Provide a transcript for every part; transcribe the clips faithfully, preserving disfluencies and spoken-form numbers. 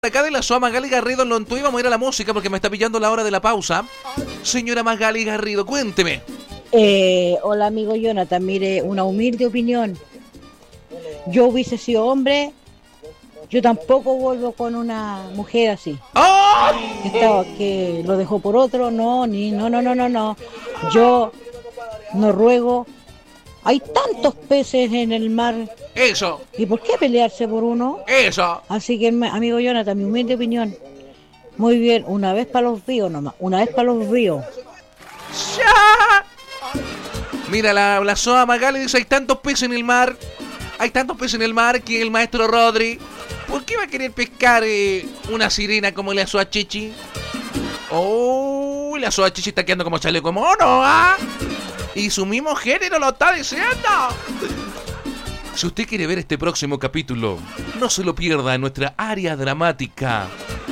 Acá de la S O A Magali Garrido en Lontuí, vamos a ir a la música porque me está pillando la hora de la pausa. Señora Magali Garrido, cuénteme. Eh, hola amigo Jonathan, mire, una humilde opinión. Yo hubiese sido hombre, yo tampoco vuelvo con una mujer así. ¡Oh! Que, estaba, que lo dejó por otro, no, ni, no, no, no, no, no. Yo no ruego. Hay tantos peces en el mar. Eso, ¿Y por qué pelearse por uno? eso. Así que, amigo Jonathan, mi humilde opinión. Muy bien, una vez para los ríos nomás, una vez para los ríos. ¡Ya! Mira, la, la S O A Magali dice, hay tantos peces en el mar, hay tantos peces en el mar que el maestro Rodri, ¿por qué va a querer pescar eh, una sirena como la S O A Chichi? Oh, la S O A Chichi está quedando como chaleco mono, ¿ah? Y su mismo género lo está diciendo. Si usted quiere ver este próximo capítulo, no se lo pierda en nuestra área dramática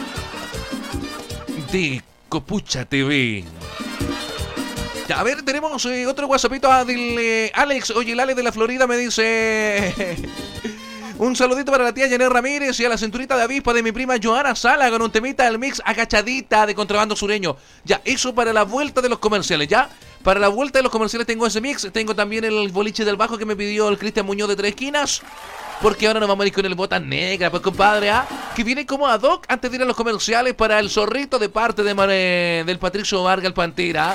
de Copucha T V. Ya, a ver, tenemos eh, otro WhatsAppito ah, del eh, Alex. Oye, el Alex de la Florida me dice... Un saludito para la tía Janet Ramírez y a la cinturita de avispa de mi prima Joana Sala con un temita del mix agachadita de contrabando sureño. Ya, eso para la vuelta de los comerciales, ¿ya? Para la vuelta de los comerciales tengo ese mix. Tengo también el boliche del bajo que me pidió el Cristian Muñoz de Tres Esquinas. Porque ahora nos vamos a ir con el Bota Negra, pues compadre, ¿ah? Que viene como ad hoc antes de ir a los comerciales para el zorrito de parte de Mane, del Patricio Vargas, el Pantera.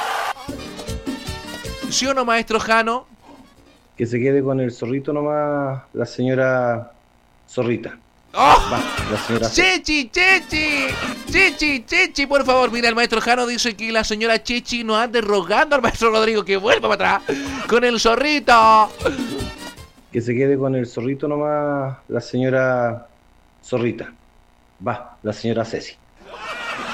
¿Sí o no, maestro Jano? Que se quede con el zorrito nomás la señora Zorrita. ¡Oh! Va, la señora Chichi, Chichi, Chichi, Chichi, por favor. Mira, el maestro Jano dice que la señora Chichi no ande rogando al maestro Rodrigo que vuelva para atrás con el zorrito. Que se quede con el zorrito nomás la señora Zorrita. Va, la señora Ceci.